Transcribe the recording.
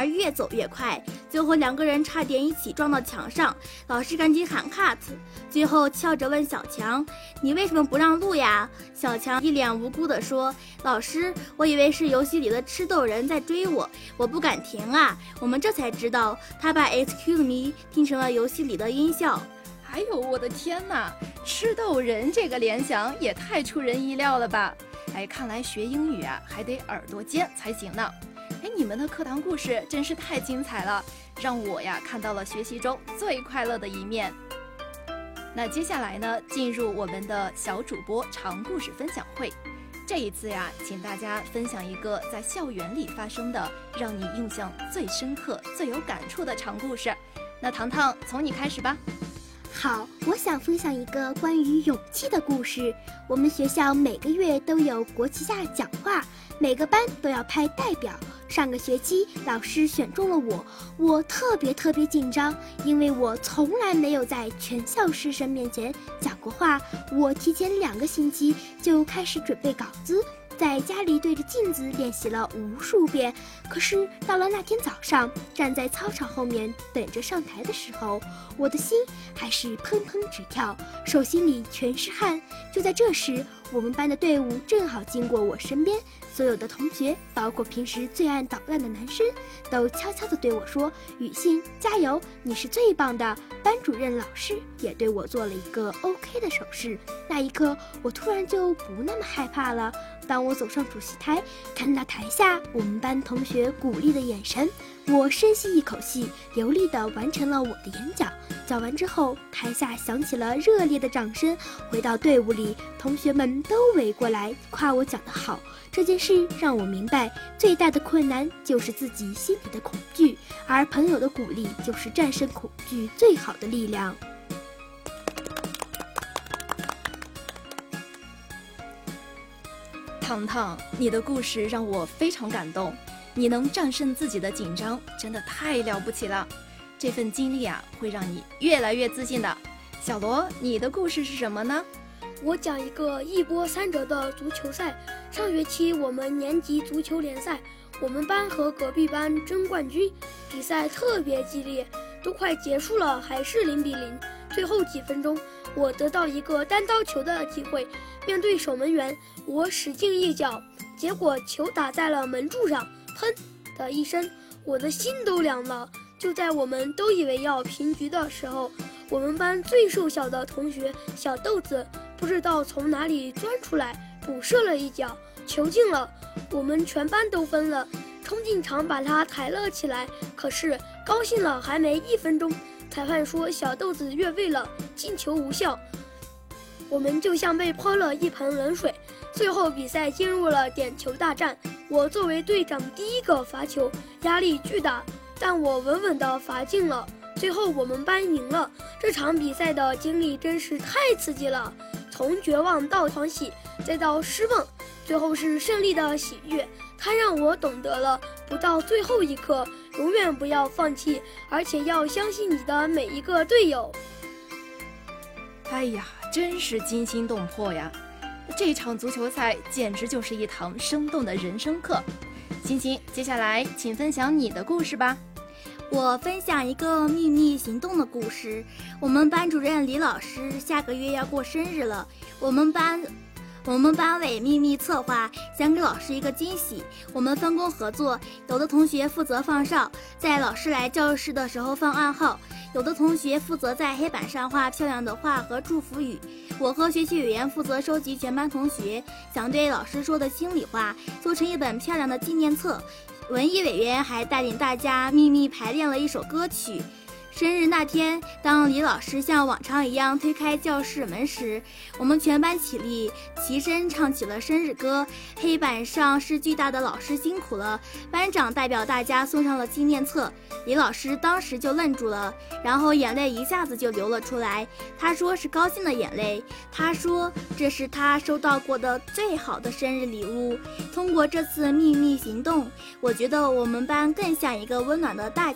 而越走越快，最后2个人差点一起撞到墙上，老师赶紧喊 cut， 最后笑着问小强：“你为什么不让路呀？”小强一脸无辜地说：“老师，我以为是游戏里的吃豆人在追我，我不敢停啊。”我们这才知道，他把 excuse me 听成了游戏里的音效。 哎呦，我的天哪！吃豆人这个联想也太出人意料了吧！哎，看来学英语啊，还得耳朵尖才行呢。哎，你们的课堂故事真是太精彩了，让我呀看到了学习中最快乐的一面。那接下来呢，进入我们的小主播长故事分享会。这一次呀，请大家分享一个在校园里发生的让你印象最深刻、最有感触的长故事。那糖糖，从你开始吧。 好，我想分享一个关于勇气的故事。我们学校每个月都有国旗下讲话，每个班都要派代表。上个学期老师选中了我特别紧张，因为我从来没有在全校师生面前讲过话。我提前2个星期就开始准备稿子，在家里对着镜子练习了无数遍。可是到了那天早上，站在操场后面等着上台的时候，我的心还是砰砰直跳，手心里全是汗。就在这时，我们班的队伍正好经过我身边，所有的同学，包括平时最爱捣乱的男生，都悄悄地对我说：“雨欣，加油，你是最棒的。”班主任老师也对我做了一个 OK 的手势。那一刻，我突然就不那么害怕了。当我走上主席台，看到台下我们班同学鼓励的眼神，我深吸一口气，流利地完成了我的演讲。讲完之后，台下响起了热烈的掌声。回到队伍里，同学们都围过来夸我讲得好。这件事让我明白，最大的困难就是自己心里的恐惧，而朋友的鼓励就是战胜恐惧最好的力量。 糖糖，你的故事让我非常感动，你能战胜自己的紧张，真的太了不起了。这份经历啊，会让你越来越自信的。小罗，你的故事是什么呢？ 我讲一个一波三折的足球赛。上学期我们年级足球联赛，我们班和隔壁班争冠军，比赛特别激烈，都快结束了还是0-0。最后几分钟，我得到一个单刀球的机会，面对守门员，我使劲一脚，结果球打在了门柱上，砰的一声，我的心都凉了。就在我们都以为要平局的时候，我们班最瘦小的同学小豆子不知道从哪里钻出来，补射了一脚，球进了。我们全班都疯了，冲进场把他抬了起来。可是高兴了还没1分钟，裁判说小豆子越位了，进球无效。我们就像被泼了一盆冷水。最后比赛进入了点球大战，我作为队长第一个罚球，压力巨大，但我稳稳地罚进了。最后我们班赢了。这场比赛的经历真是太刺激了，从绝望到狂喜，再到失望，最后是胜利的喜悦。它让我懂得了，不到最后一刻，永远不要放弃，而且要相信你的每一个队友。 哎呀，真是惊心动魄呀！这场足球赛简直就是一堂生动的人生课。欣欣，接下来请分享你的故事吧。 我分享一个秘密行动的故事。我们班主任李老师下个月要过生日了，我们班委秘密策划，想给老师一个惊喜。我们分工合作，有的同学负责放哨，在老师来教室的时候放暗号；有的同学负责在黑板上画漂亮的画和祝福语。我和学习委员负责收集全班同学想对老师说的心里话，做成一本漂亮的纪念册。文艺委员还带领大家秘密排练了一首歌曲。生日那天，当李老师像往常一样推开教室门时，我们全班起立，齐声唱起了生日歌。黑板上是巨大的“老师辛苦了”，班长代表大家送上了纪念册。李老师当时就愣住了，然后眼泪一下子就流了出来。他说是高兴的眼泪，他说这是他收到过的最好的生日礼物。通过这次秘密行动，我觉得我们班更像一个温暖的大